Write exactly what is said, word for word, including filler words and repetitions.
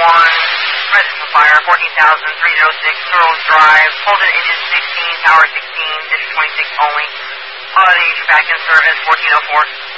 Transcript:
one, presence of fire, fourteen thousand three oh six, Searles Drive, hold it engine sixteen, tower sixteen, district twenty-six only. Quality back in service, fourteen oh four.